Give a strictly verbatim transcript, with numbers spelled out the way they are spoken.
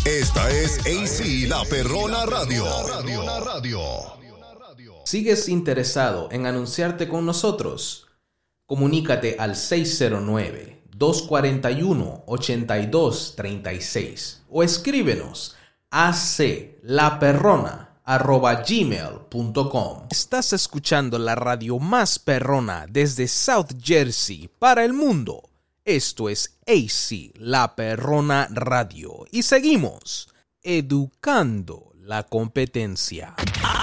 Esta es A C La Perrona Radio. ¿Sigues interesado en anunciarte con nosotros? Comunícate al seis cero nueve, dos cuatro uno, ocho dos tres seis o escríbenos a aclaperrona arroba gmail punto com. Estás escuchando la radio más perrona desde South Jersey para el mundo. Esto es A C La Perrona Radio y seguimos educando la competencia.